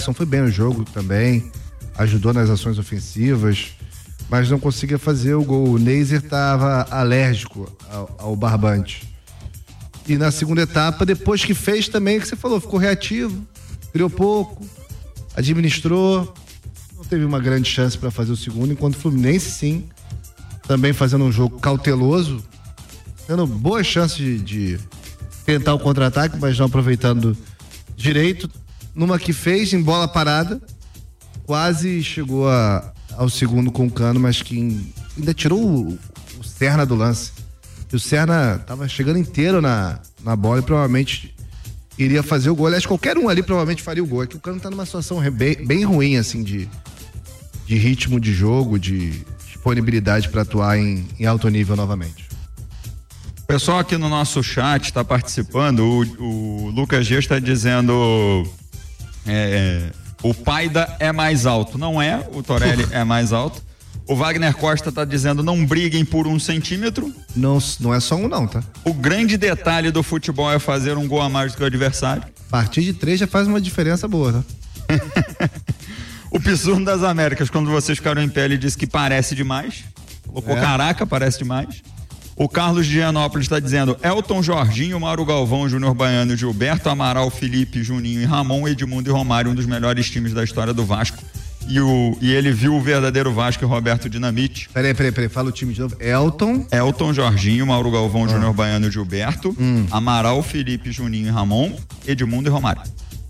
Gerson foi bem no jogo também, ajudou nas ações ofensivas, mas não conseguia fazer o gol. O Neiser estava alérgico ao barbante. E na segunda etapa, depois que fez também, que você falou, ficou reativo, criou pouco, administrou, não teve uma grande chance para fazer o segundo, enquanto o Fluminense sim, também fazendo um jogo cauteloso, tendo boas chances de tentar o contra-ataque, mas não aproveitando direito. Numa que fez em bola parada, quase chegou ao segundo com o Cano, mas que ainda tirou o Serna do lance. E o Serna tava chegando inteiro na bola e provavelmente iria fazer o gol. Aliás, qualquer um ali provavelmente faria o gol. É que o Cano tá numa situação bem ruim, assim, de ritmo de jogo, de disponibilidade para atuar em alto nível novamente. O pessoal aqui no nosso chat está participando. O Lucas G está dizendo o Paida é mais alto. Não é, o Torelli é mais alto. O Wagner Costa está dizendo não briguem por 1 centímetro. Não é só um não, tá? O grande detalhe do futebol é fazer um gol a mais do que o adversário. A partir de 3 já faz uma diferença boa, tá? O Pissurno das Américas, quando vocês ficaram em pé, ele disse que parece demais. Colocou caraca, parece demais. O Carlos de Gianópolis está dizendo Elton, Jorginho, Mauro Galvão, Júnior Baiano, Gilberto, Amaral, Felipe, Juninho e Ramon, Edmundo e Romário, um dos melhores times da história do Vasco. E ele viu o verdadeiro Vasco e Roberto Dinamite. Peraí, fala o time de novo. Elton, Jorginho, Mauro Galvão, Júnior Baiano e Gilberto, Amaral, Felipe, Juninho e Ramon, Edmundo e Romário.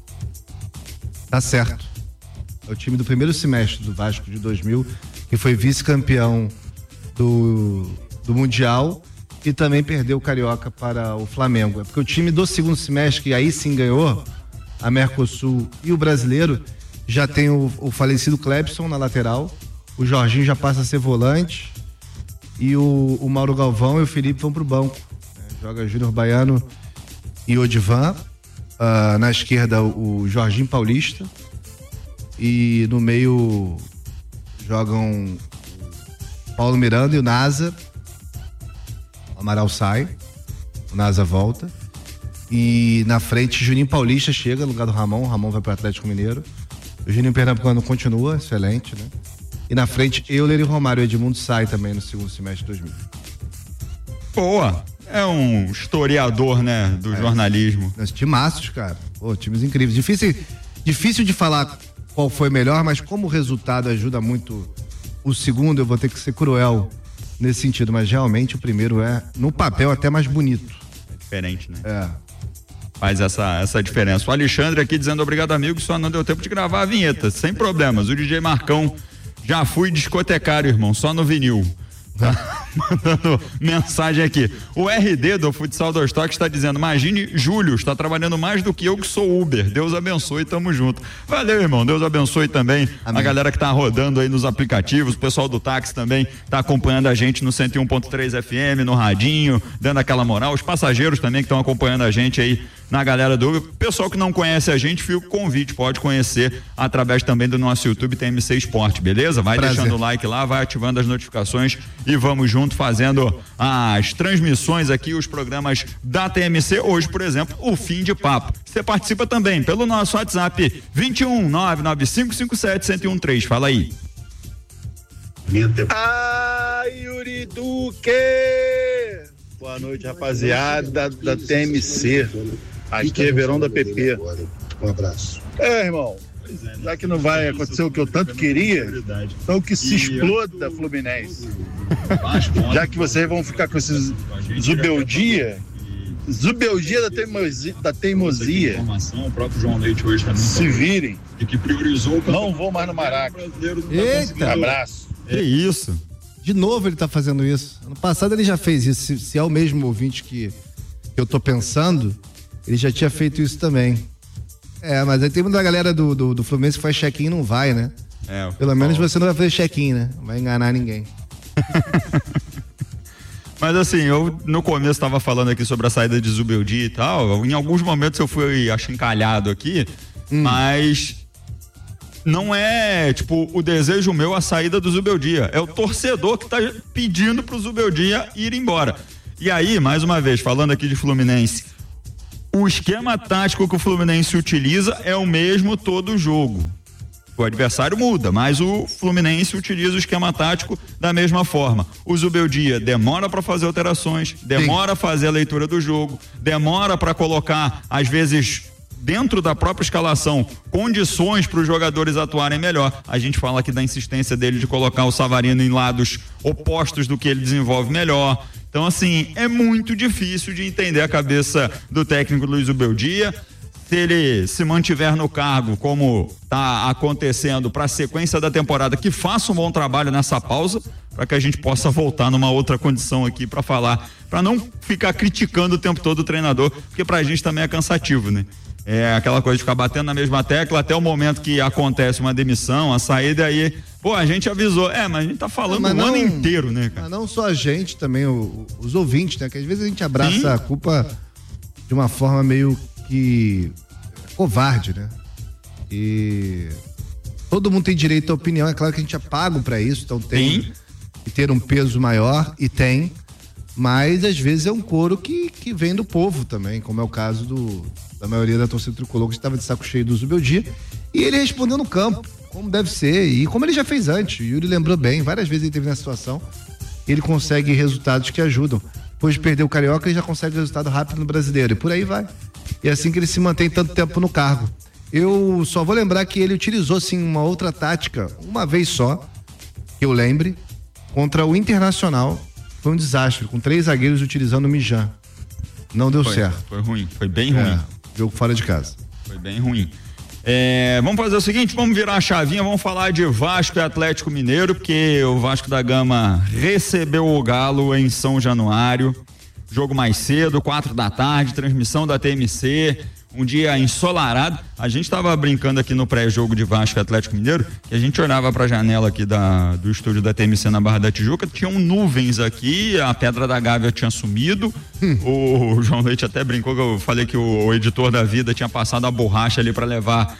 Tá certo. É o time do primeiro semestre do Vasco de 2000, que foi vice-campeão do Mundial e também perdeu o Carioca para o Flamengo. É porque o time do segundo semestre, que aí sim ganhou a Mercosul e o Brasileiro, já tem o falecido Clebson na lateral, o Jorginho já passa a ser volante e o Mauro Galvão e o Felipe vão pro banco. Joga Júnior Baiano e Odivan, na esquerda o Jorginho Paulista e no meio jogam Paulo Miranda e o Nasa. O Amaral sai, o Nasa volta e na frente Juninho Paulista chega no lugar do Ramon. O Ramon vai para o Atlético Mineiro. O Juninho Pernambucano continua, excelente, né? E na frente Euler e Romário. O Edmundo sai também no segundo semestre de 2000. Boa! É um historiador, né, do jornalismo. Timaços, cara. Pô, times incríveis. Difícil de falar qual foi melhor, mas como o resultado ajuda muito o segundo, eu vou ter que ser cruel nesse sentido, mas realmente o primeiro é, no papel, até mais bonito. É diferente, né? Faz essa diferença. O Alexandre aqui dizendo obrigado, amigo, só não deu tempo de gravar a vinheta, sem problemas. O DJ Marcão, já fui discotecário, irmão, só no vinil. Tá mandando mensagem aqui. O RD do Futsal do Estoque está dizendo, imagine, Júlio está trabalhando mais do que eu que sou Uber. Deus abençoe, tamo junto. Valeu, irmão, Deus abençoe também. Amém. A galera que tá rodando aí nos aplicativos, o pessoal do táxi também tá acompanhando a gente no 101.3 FM, no radinho, dando aquela moral. Os passageiros também que estão acompanhando a gente aí na galera do Uber. Pessoal que não conhece a gente, fica o convite, pode conhecer através também do nosso YouTube TMC Esporte, beleza? Vai deixando o like lá, vai ativando as notificações e vamos junto fazendo as transmissões aqui, os programas da TMC. Hoje, por exemplo, o Fim de Papo. Você participa também pelo nosso WhatsApp 21 99557 1013. Fala aí. Yuri Duque! Boa noite, rapaziada da TMC. Aqui é Verão da PP. Um abraço. Irmão, já que não vai acontecer o que eu tanto queria, então que se exploda Fluminense. Já que vocês vão ficar com esses zubeldia da teimosia. O próprio João Leite hoje também se virem. E que priorizou o não vou mais no Maraca. Eita! Abraço. Que isso? De novo ele tá fazendo isso. Ano passado ele já fez isso. Se é o mesmo ouvinte que eu tô pensando, ele já tinha feito isso também. Mas aí tem muita galera do Fluminense que faz check-in e não vai, né? Pelo menos você não vai fazer check-in, né? Não vai enganar ninguém. Mas assim, eu no começo tava falando aqui sobre a saída de Zubeldia e tal. Em alguns momentos eu fui achincalhado aqui, mas não é, tipo, o desejo meu a saída do Zubeldia. É o torcedor que tá pedindo pro Zubeldia ir embora. E aí, mais uma vez, falando aqui de Fluminense, o esquema tático que o Fluminense utiliza é o mesmo todo jogo. O adversário muda, mas o Fluminense utiliza o esquema tático da mesma forma. O Zubeldia demora para fazer alterações, demora a fazer a leitura do jogo, demora para colocar, às vezes, dentro da própria escalação, condições para os jogadores atuarem melhor. A gente fala aqui da insistência dele de colocar o Savarino em lados opostos do que ele desenvolve melhor. Então, assim, é muito difícil de entender a cabeça do técnico Luiz Zubeldia. Se ele se mantiver no cargo, como está acontecendo para a sequência da temporada, que faça um bom trabalho nessa pausa, para que a gente possa voltar numa outra condição aqui para falar, para não ficar criticando o tempo todo o treinador, porque para a gente também é cansativo, né? É aquela coisa de ficar batendo na mesma tecla até o momento que acontece uma demissão, a saída, aí, pô, a gente avisou. Mas a gente tá falando o ano inteiro, né, cara? Mas não só a gente, também os ouvintes, né? Que às vezes a gente abraça a culpa de uma forma meio que covarde, né? E todo mundo tem direito à opinião, é claro que a gente é pago pra isso, então tem que ter um peso maior, e tem, mas às vezes é um coro que vem do povo também, como é o caso da maioria da torcida tricolor, que estava de saco cheio do Zubeldia, e ele respondeu no campo, como deve ser, e como ele já fez antes. O Yuri lembrou bem, várias vezes ele teve nessa situação, ele consegue resultados que ajudam. Depois de perder o Carioca, ele já consegue resultado rápido no Brasileiro, e por aí vai. E é assim que ele se mantém tanto tempo no cargo. Eu só vou lembrar que ele utilizou sim uma outra tática, uma vez só, que eu lembre, contra o Internacional. Foi um desastre, com 3 zagueiros utilizando o Mijan. Não deu certo. Foi ruim, foi bem ruim. Jogo fora de casa. Foi bem ruim. Vamos fazer o seguinte, vamos virar a chavinha, vamos falar de Vasco e Atlético Mineiro, porque o Vasco da Gama recebeu o Galo em São Januário. Jogo mais cedo, 4 da tarde, transmissão da TMC, um dia ensolarado. A gente estava brincando aqui no pré-jogo de Vasco e Atlético Mineiro, que a gente olhava para a janela aqui do estúdio da TMC na Barra da Tijuca, tinham nuvens aqui, a Pedra da Gávea tinha sumido. O João Leite até brincou, que eu falei que o editor da Vida tinha passado a borracha ali para levar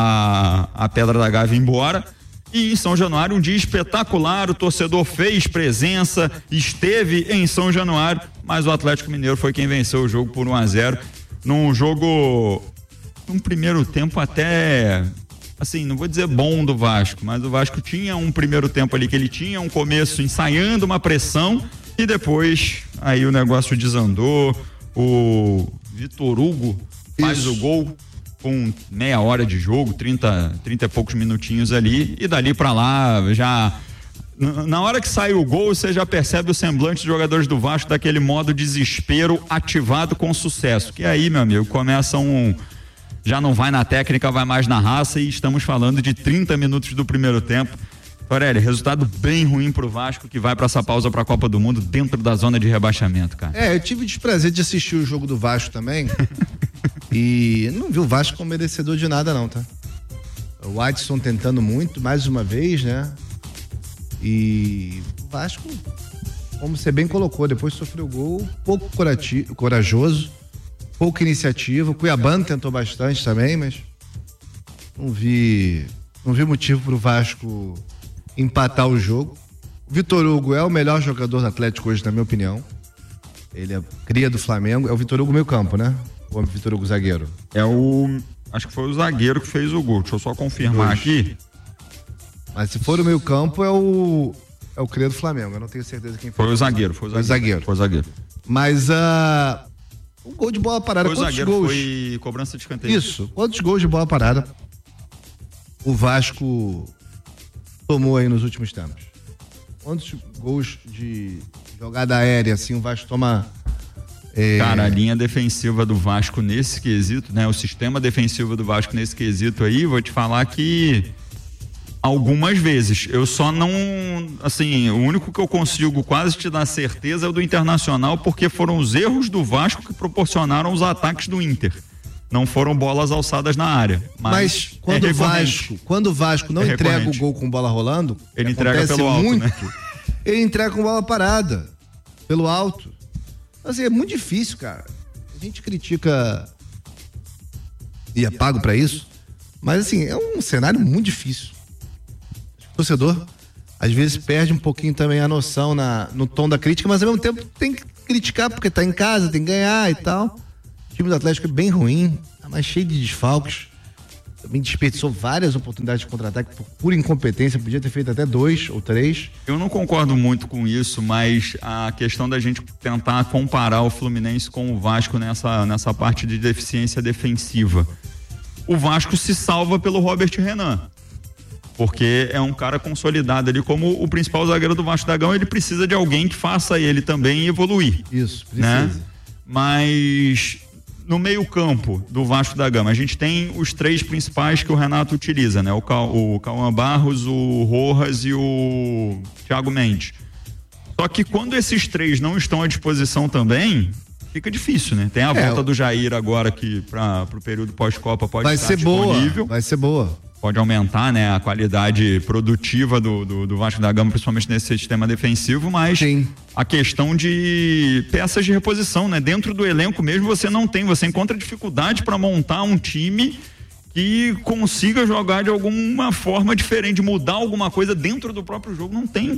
a Pedra da Gávea embora. E em São Januário, um dia espetacular, o torcedor fez presença, esteve em São Januário, mas o Atlético Mineiro foi quem venceu o jogo por 1-0, num jogo, num primeiro tempo até, assim, não vou dizer bom do Vasco, mas o Vasco tinha um primeiro tempo ali que ele tinha um começo ensaiando uma pressão, e depois aí o negócio desandou, o Vitor Hugo faz o gol com meia hora de jogo, 30 e poucos minutinhos ali, e dali pra lá, já na hora que sai o gol, você já percebe o semblante dos jogadores do Vasco daquele modo desespero ativado com sucesso, que aí, meu amigo, começa já não vai na técnica, vai mais na raça, e estamos falando de 30 minutos do primeiro tempo. Torelli, resultado bem ruim pro Vasco, que vai pra essa pausa pra Copa do Mundo dentro da zona de rebaixamento, cara. Eu tive o desprazer de assistir o jogo do Vasco também. E não vi o Vasco como merecedor de nada, não, tá? O Adson tentando muito, mais uma vez, né? E o Vasco, como você bem colocou, depois sofreu gol, pouco corajoso, pouca iniciativa. O Cuiabano tentou bastante também, mas não vi motivo pro Vasco empatar o jogo. O Vitor Hugo é o melhor jogador do Atlético hoje, na minha opinião. Ele é cria do Flamengo. É o Vitor Hugo meio campo, né? Ou é o Vitor Hugo zagueiro? Acho que foi o zagueiro que fez o gol. Deixa eu só confirmar aqui. Mas se for o meio campo, é o cria do Flamengo. Eu não tenho certeza quem foi. Foi o zagueiro. Foi o zagueiro. Mas o gol de bola parada. Foi o zagueiro, gols? Foi cobrança de escanteio. Isso. Quantos gols de bola parada o Vasco tomou aí nos últimos tempos? Quantos gols de jogada aérea, assim, o Vasco toma? Cara, a linha defensiva do Vasco nesse quesito, né? O sistema defensivo do Vasco nesse quesito aí, vou te falar que algumas vezes, eu só não, assim, o único que eu consigo quase te dar certeza é o do Internacional, porque foram os erros do Vasco que proporcionaram os ataques do Inter. Não foram bolas alçadas na área. Mas quando o Vasco não entrega o gol com bola rolando, ele entrega pelo alto, muito, né? Ele entrega com bola parada, pelo alto. Assim, é muito difícil, cara. A gente critica e é pago pra isso, mas assim, é um cenário muito difícil. O torcedor, às vezes, perde um pouquinho também a noção no tom da crítica, mas ao mesmo tempo tem que criticar porque tá em casa, tem que ganhar e tal. O time do Atlético é bem ruim, mas cheio de desfalques. Também desperdiçou várias oportunidades de contra-ataque por incompetência, podia ter feito até 2 ou 3. Eu não concordo muito com isso, mas a questão da gente tentar comparar o Fluminense com o Vasco nessa parte de deficiência defensiva. O Vasco se salva pelo Robert Renan, porque é um cara consolidado ali como o principal zagueiro do Vasco da Gama. Ele precisa de alguém que faça ele também evoluir. Isso, precisa. Né? Mas no meio campo do Vasco da Gama, a gente tem os 3 principais que o Renato utiliza, né? O Cauã Barros, o Rojas e o Thiago Mendes. Só que quando esses 3 não estão à disposição também, fica difícil, né? Tem a volta do Jair agora que para o período pós-Copa pode estar disponível. Vai ser boa. Pode aumentar, né, a qualidade produtiva do Vasco da Gama, principalmente nesse sistema defensivo, mas sim, a questão de peças de reposição, né? Dentro do elenco mesmo você encontra dificuldade para montar um time que consiga jogar de alguma forma diferente, mudar alguma coisa dentro do próprio jogo, não tem.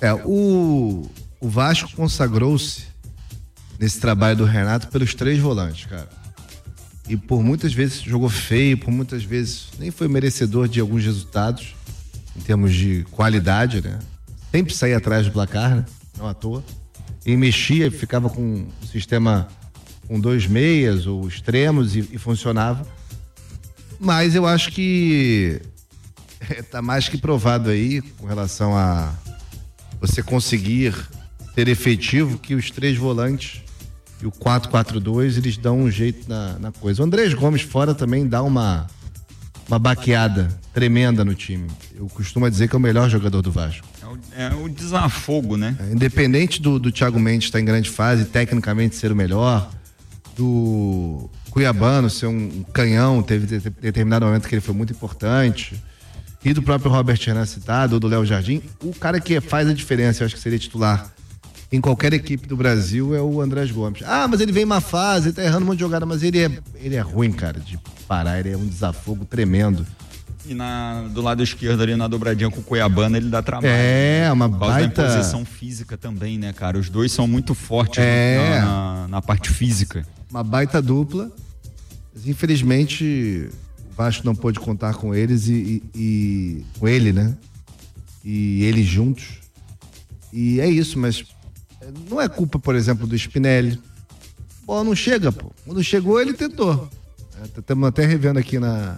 O Vasco consagrou-se nesse trabalho do Renato pelos 3 volantes, cara. E por muitas vezes jogou feio, por muitas vezes nem foi merecedor de alguns resultados em termos de qualidade, né? Sempre saía atrás do placar, né? Não à toa. E mexia, ficava com um sistema com 2 meias ou extremos e funcionava. Mas eu acho que tá mais que provado aí com relação a você conseguir ser efetivo que os 3 volantes e o 4-4-2, eles dão um jeito na coisa. O Andrés Gomes fora também dá uma baqueada tremenda no time. Eu costumo dizer que é o melhor jogador do Vasco. É o desafogo, né? Independente do Thiago Mendes estar em grande fase, tecnicamente ser o melhor, do Cuiabano ser um canhão, teve determinado momento que ele foi muito importante, e do próprio Robert Renan citado, ou do Léo Jardim, o cara que faz a diferença, eu acho que seria titular em qualquer equipe do Brasil, é o Andrés Gomes. Mas ele vem em má fase, ele tá errando um monte de jogada, mas ele é ruim, cara, de parar, ele é um desafogo tremendo. E do lado esquerdo ali na dobradinha com o Cuiabano, ele dá trabalho. Uma baita... da imposição física também, né, cara? Os dois são muito fortes na parte física. Uma baita dupla, mas infelizmente o Vasco não pôde contar com eles e com ele, né? E eles juntos. E é isso, mas não é culpa, por exemplo, do Spinelli. Pô, não chega, pô. Quando chegou, ele tentou. Estamos até revendo aqui na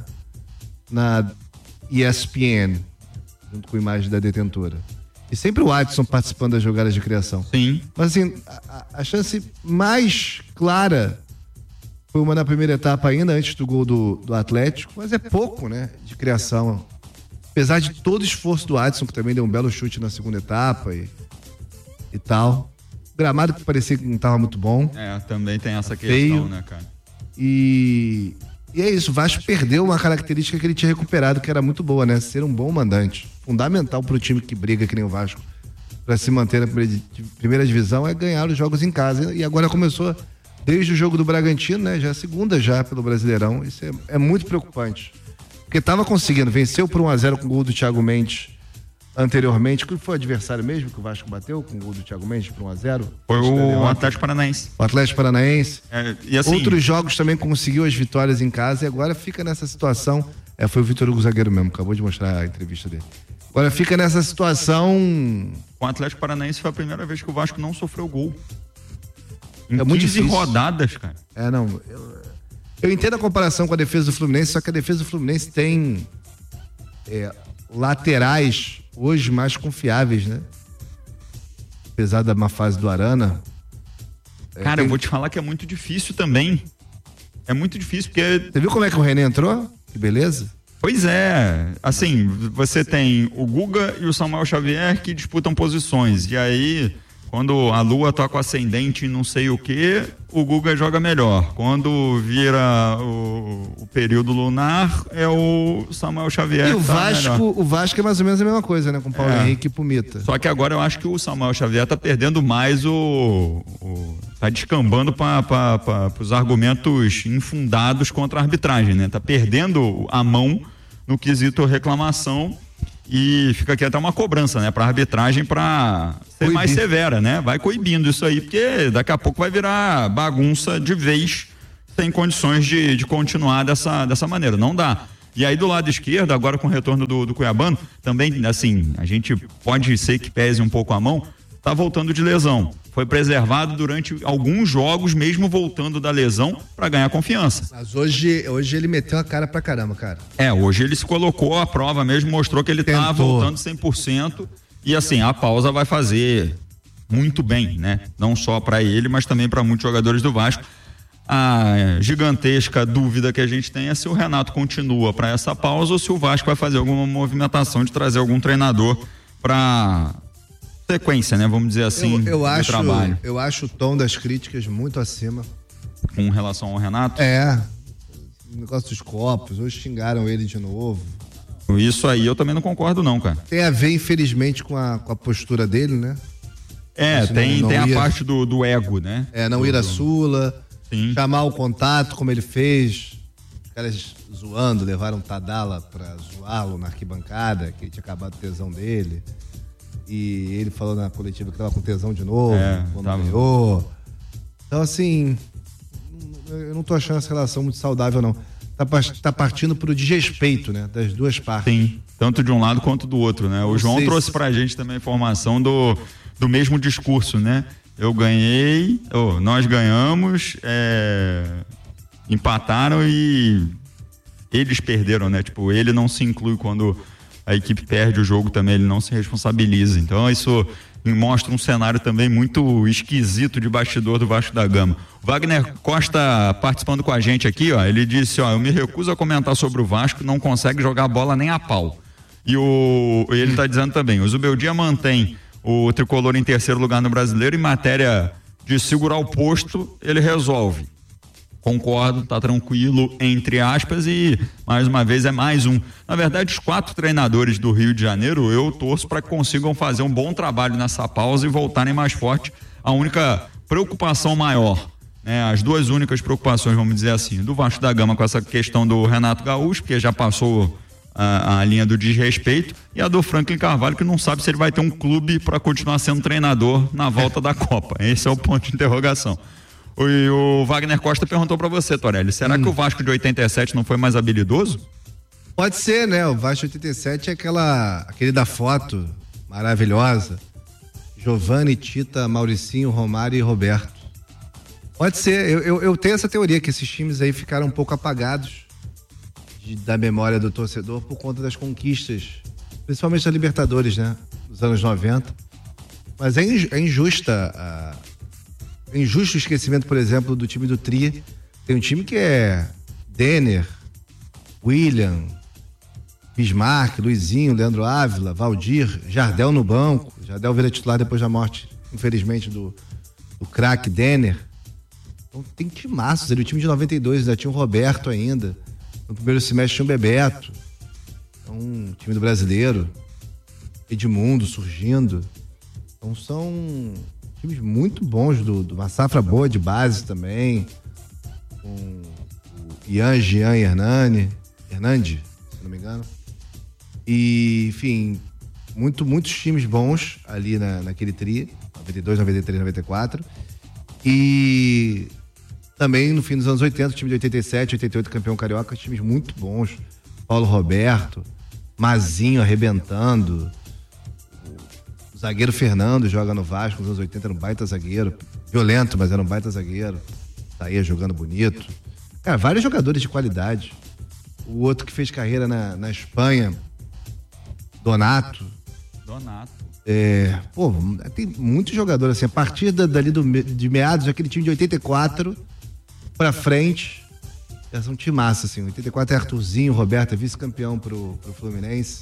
ESPN, junto com a imagem da detentora. E sempre o Adson participando das jogadas de criação. Sim. Mas assim, a chance mais clara foi uma na primeira etapa ainda, antes do gol do Atlético, mas é pouco, né, de criação. Apesar de todo o esforço do Adson, que também deu um belo chute na segunda etapa e tal. O gramado que parecia que não estava muito bom. Também tem essa questão, feio, né, cara? E é isso, o Vasco perdeu uma característica que ele tinha recuperado, que era muito boa, né? Ser um bom mandante. Fundamental para o time que briga, que nem o Vasco, para se manter na primeira divisão, é ganhar os jogos em casa. E agora começou desde o jogo do Bragantino, né? Já a segunda já pelo Brasileirão. Isso é muito preocupante. Porque estava conseguindo, venceu por 1-0 com o gol do Thiago Mendes anteriormente. Qual foi o adversário mesmo que o Vasco bateu com o gol do Thiago Mendes por 1-0? Foi o Atlético Paranaense. O Atlético Paranaense. E assim, outros jogos também conseguiu as vitórias em casa e agora fica nessa situação. Foi o Vitor Hugo Zagueiro mesmo, acabou de mostrar a entrevista dele. Agora fica nessa situação. Com o Atlético Paranaense foi a primeira vez que o Vasco não sofreu gol. Em muito 15 difícil. Rodadas, cara. Eu entendo a comparação com a defesa do Fluminense, só que a defesa do Fluminense tem laterais hoje mais confiáveis, né? Apesar da má fase do Arana. Cara, eu vou te falar que é muito difícil também. É muito difícil porque... Você viu como é que o René entrou? Que beleza. Pois é. Assim, você tem o Guga e o Samuel Xavier que disputam posições. E aí, quando a Lua tá com ascendente e não sei o que, o Guga joga melhor. Quando vira o período lunar, é o Samuel Xavier. E o Vasco é mais ou menos a mesma coisa, né? Com o Paulo Henrique e Pumita. Só que agora eu acho que o Samuel Xavier tá perdendo mais tá descambando para os argumentos infundados contra a arbitragem, né? Tá perdendo a mão no quesito reclamação. E fica aqui até uma cobrança, né, pra arbitragem pra ser mais severa, né? Vai coibindo isso aí, porque daqui a pouco vai virar bagunça de vez tem condições de continuar dessa maneira. Não dá. E aí do lado esquerdo, agora com o retorno do Cuiabano, também, assim, a gente pode ser que pese um pouco a mão, tá voltando de lesão. Foi preservado durante alguns jogos, mesmo voltando da lesão, para ganhar confiança. Mas hoje ele meteu a cara pra caramba, cara. Hoje ele se colocou à prova mesmo, mostrou que ele tá voltando 100%. E assim, a pausa vai fazer muito bem, né? Não só para ele, mas também para muitos jogadores do Vasco. A gigantesca dúvida que a gente tem é se o Renato continua para essa pausa ou se o Vasco vai fazer alguma movimentação de trazer algum treinador para sequência, né? Vamos dizer assim, do trabalho. Eu acho o tom das críticas muito acima. Com relação ao Renato? O negócio dos copos, hoje xingaram ele de novo. Isso aí eu também não concordo não, cara. Tem a ver, infelizmente, com a postura dele, né? Tem a parte do ego, né? Não ir à Sula, sim, chamar o contato, como ele fez. Os caras zoando, levaram Tadala pra zoá-lo na arquibancada, que tinha acabado o tesão dele. E ele falou na coletiva que tava com tesão de novo, quando ganhou. Então, assim, eu não tô achando essa relação muito saudável, não. Tá partindo pro desrespeito, né? Das duas partes. Sim, tanto de um lado quanto do outro, né? O João trouxe pra gente também a informação do mesmo discurso, né? Eu ganhei, nós ganhamos, empataram e eles perderam, né? Tipo, ele não se inclui quando a equipe perde o jogo também, ele não se responsabiliza. Então isso mostra um cenário também muito esquisito de bastidor do Vasco da Gama. O Wagner Costa participando com a gente aqui, ele disse, eu me recuso a comentar sobre o Vasco, não consegue jogar bola nem a pau. E ele tá dizendo também, o Zubeldia mantém o tricolor em terceiro lugar no Brasileiro, em matéria de segurar o posto, ele resolve. Concordo, tá tranquilo, entre aspas, e mais uma vez é mais um. Na verdade, os 4 treinadores do Rio de Janeiro, eu torço para que consigam fazer um bom trabalho nessa pausa e voltarem mais forte. A única preocupação maior, né, as duas únicas preocupações, vamos dizer assim, do Vasco da Gama com essa questão do Renato Gaúcho, que já passou a linha do desrespeito, e a do Franklin Carvalho, que não sabe se ele vai ter um clube para continuar sendo treinador na volta da Copa. Esse é o ponto de interrogação. O Wagner Costa perguntou pra você, Torelli, será que o Vasco de 87 não foi mais habilidoso? Pode ser, né? O Vasco de 87 é aquele da foto maravilhosa. Giovani, Tita, Mauricinho, Romário e Roberto. Pode ser. Eu tenho essa teoria que esses times aí ficaram um pouco apagados da memória do torcedor por conta das conquistas, principalmente da Libertadores, né? Dos anos 90. Mas é injusta É injusto o esquecimento, por exemplo, do time do Tri. Tem um time que é Denner, William, Bismarck, Luizinho, Leandro Ávila, Valdir, Jardel no banco. Jardel vira titular depois da morte, infelizmente, do craque Denner. Então tem timaços ali. O time de 92 ainda tinha o Roberto ainda. No primeiro semestre tinha o Bebeto. Então, um time do Brasileiro. Edmundo surgindo. Então são times muito bons, uma safra boa de base também, com o Jean Hernandes, se não me engano. E, enfim, muitos times bons ali naquele tri, 92, 93, 94. E também no fim dos anos 80, o time de 87, 88, campeão carioca, times muito bons. Paulo Roberto, Mazinho arrebentando. O zagueiro Fernando joga no Vasco nos anos 80, era um baita zagueiro. Violento, mas era um baita zagueiro. Saía jogando bonito. Cara, vários jogadores de qualidade. O outro que fez carreira na Espanha, Donato. Tem muitos jogadores assim, a partir dali de meados daquele time de 84 pra frente, já são timaço, assim. 84 é Arthurzinho, Roberto é vice-campeão pro Fluminense.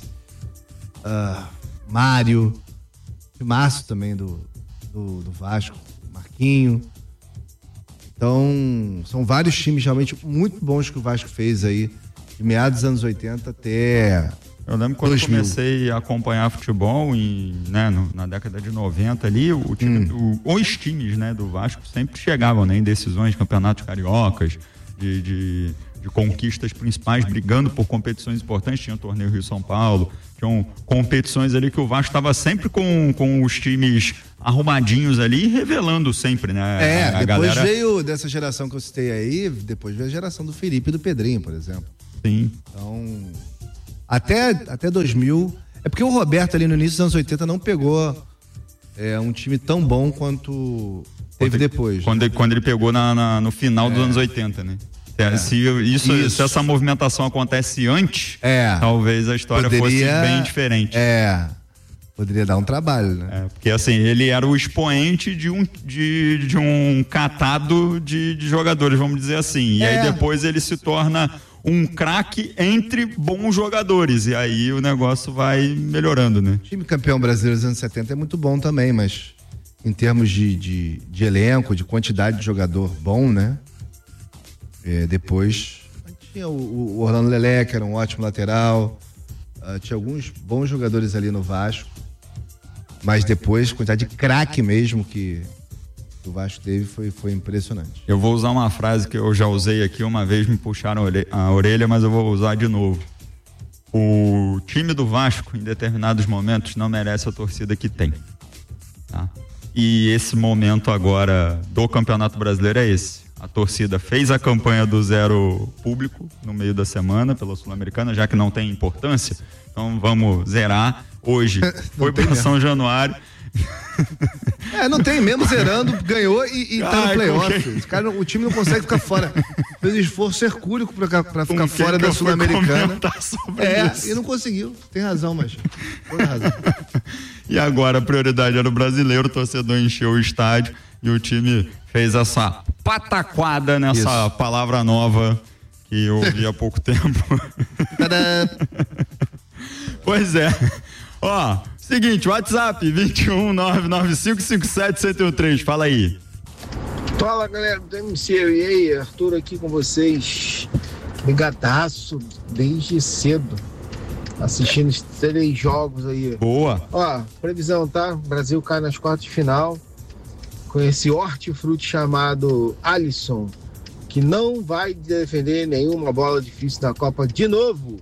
Mário, timaço também do Vasco, Marquinho. Então, são vários times realmente muito bons que o Vasco fez aí, de meados dos anos 80 até... Eu lembro quando 2000. Eu comecei a acompanhar futebol na década de 90 ali, os times, né, do Vasco sempre chegavam, né, em decisões de campeonatos cariocas, de conquistas principais, brigando por competições importantes. Tinha o torneio Rio-São Paulo, tinham competições ali que o Vasco estava sempre com os times arrumadinhos ali, revelando sempre, né? Depois galera... veio dessa geração que eu citei aí, depois veio a geração do Felipe e do Pedrinho, por exemplo. Sim. Então, até 2000, é porque o Roberto ali no início dos anos 80 não pegou um time tão bom quanto teve depois. Quando ele pegou no final dos anos 80, né? Se essa movimentação acontece antes, talvez a história fosse bem diferente. Poderia dar um trabalho, né? Porque assim, ele era o expoente de um catado de jogadores, vamos dizer assim. E aí depois ele se torna um craque entre bons jogadores. E aí o negócio vai melhorando, né? O time campeão brasileiro dos anos 70 é muito bom também, mas em termos de elenco, de quantidade de jogador bom, né? Depois tinha o Orlando Lelé, que era um ótimo lateral. Tinha alguns bons jogadores ali no Vasco. Mas depois, a quantidade de craque mesmo que o Vasco teve foi impressionante. Eu vou usar uma frase que eu já usei aqui uma vez, me puxaram a orelha, mas eu vou usar de novo. O time do Vasco, em determinados momentos, não merece a torcida que tem. Tá? E esse momento agora do Campeonato Brasileiro é esse. A torcida fez a campanha do zero público no meio da semana pela Sul-Americana, já que não tem importância. Então vamos zerar. Hoje foi para São Januário. Não tem mesmo zerando, ganhou e tá no playoff. O time não consegue ficar fora. Fez esforço hercúleo pra ficar fora da Sul-Americana. E não conseguiu. Tem razão, mas toda razão. E agora a prioridade era o brasileiro, o torcedor encheu o estádio e o time fez essa pataquada nessa palavra nova que eu ouvi há pouco tempo. Pois é. Seguinte, WhatsApp 21995571013. Fala aí. Fala, galera do MC. E aí, Arthur aqui com vocês. Ligadaço desde cedo, assistindo os 3 jogos aí. Boa. Previsão, tá? O Brasil cai nas quartas de final com esse hortifruti chamado Alisson, que não vai defender nenhuma bola difícil na Copa de novo.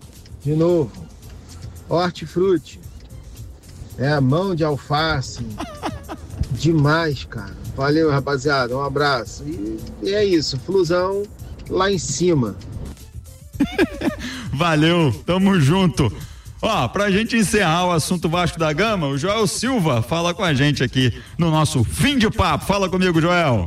Hortifruti. A mão de alface. Demais, cara. Valeu, rapaziada. Um abraço. E é isso. Flusão lá em cima. Valeu. Tamo junto. Pra gente encerrar o assunto Vasco da Gama, o Joel Silva fala com a gente aqui no nosso Fim de Papo. Fala comigo, Joel.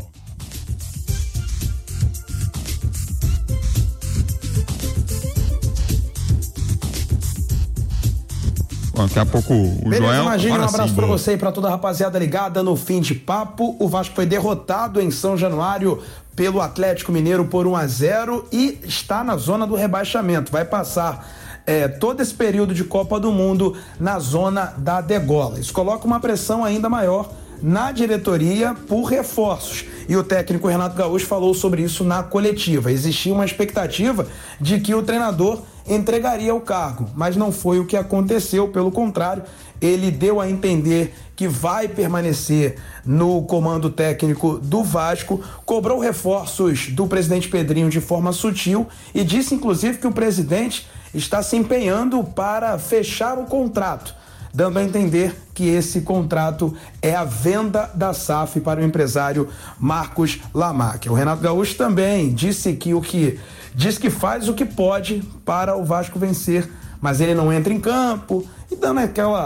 Daqui a pouco o Joel... Imagina, um abraço pra você e pra toda a rapaziada ligada no Fim de Papo. O Vasco foi derrotado em São Januário pelo Atlético Mineiro por 1-0 e está na zona do rebaixamento. Vai passar todo esse período de Copa do Mundo na zona da degola. Isso coloca uma pressão ainda maior na diretoria por reforços. E o técnico Renato Gaúcho falou sobre isso na coletiva. Existia uma expectativa de que o treinador entregaria o cargo, mas não foi o que aconteceu. Pelo contrário, ele deu a entender que vai permanecer no comando técnico do Vasco, cobrou reforços do presidente Pedrinho de forma sutil e disse inclusive que o presidente está se empenhando para fechar o contrato, dando a entender que esse contrato é a venda da SAF para o empresário Marcos Lamarck. O Renato Gaúcho também disse que faz o que pode para o Vasco vencer, mas ele não entra em campo e dando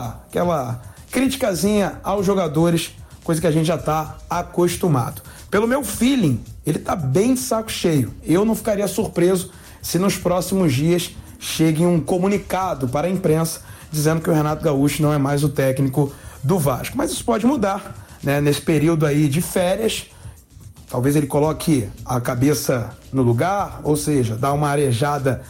aquela criticazinha aos jogadores, coisa que a gente já está acostumado. Pelo meu feeling, ele está bem de saco cheio. Eu não ficaria surpreso se nos próximos dias chegue um comunicado para a imprensa dizendo que o Renato Gaúcho não é mais o técnico do Vasco. Mas isso pode mudar, né? Nesse período aí de férias, talvez ele coloque a cabeça no lugar, ou seja, dá uma arejada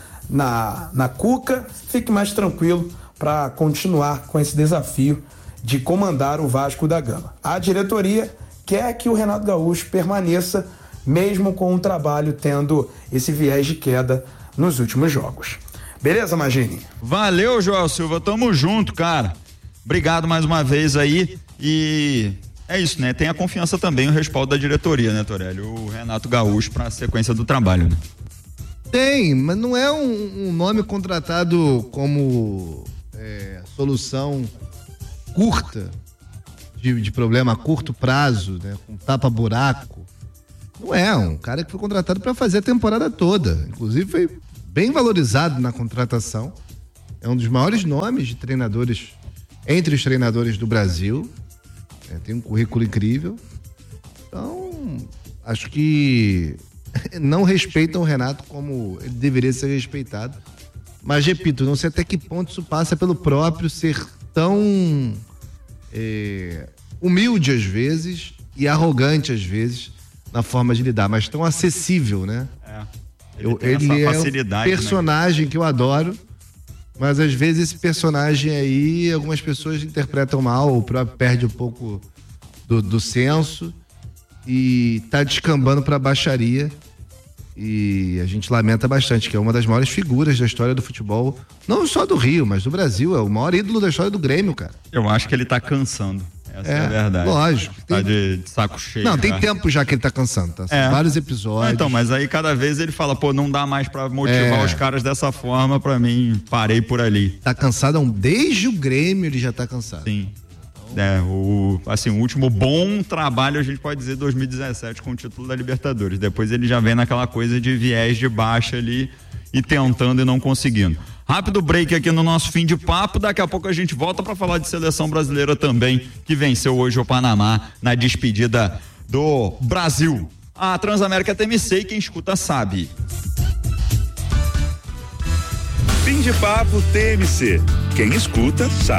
na cuca, fique mais tranquilo para continuar com esse desafio de comandar o Vasco da Gama. A diretoria quer que o Renato Gaúcho permaneça, mesmo com o trabalho tendo esse viés de queda nos últimos jogos. Beleza, Magini? Valeu, Joel Silva, tamo junto, cara. Obrigado mais uma vez aí e é isso, né? Tem a confiança também, o respaldo da diretoria, né, Torelli? O Renato Gaúcho para a sequência do trabalho, né? Tem, mas não é um nome contratado como solução curta, de problema a curto prazo, né? Com tapa-buraco. Não é um cara que foi contratado para fazer a temporada toda. Inclusive foi bem valorizado na contratação. É um dos maiores nomes de treinadores, entre os treinadores do Brasil. Tem um currículo incrível. Então, acho que não respeitam o Renato como ele deveria ser respeitado. Mas, repito, não sei até que ponto isso passa pelo próprio ser tão humilde às vezes e arrogante às vezes na forma de lidar, mas tão acessível, né? Ele é um personagem, né, que eu adoro, mas às vezes esse personagem aí algumas pessoas interpretam mal, o próprio perde um pouco do senso e tá descambando pra baixaria. E a gente lamenta bastante, que é uma das maiores figuras da história do futebol, não só do Rio, mas do Brasil. É o maior ídolo da história do Grêmio, cara. Eu acho que ele tá cansando. Essa é a verdade. Lógico. Tá de saco cheio. Não, tem tempo já que ele tá cansando, tá? São vários episódios. Então, mas aí cada vez ele fala, não dá mais pra motivar os caras dessa forma, pra mim, parei por ali. Tá cansado, desde o Grêmio ele já tá cansado. Sim. O último bom trabalho, a gente pode dizer, 2017 com o título da Libertadores. Depois ele já vem naquela coisa de viés de baixa ali e tentando e não conseguindo. Rápido break aqui no nosso fim de papo. Daqui a pouco a gente volta para falar de seleção brasileira também, que venceu hoje o Panamá na despedida do Brasil. A Transamérica TMC, e quem escuta sabe. Fim de papo TMC. Quem escuta sabe.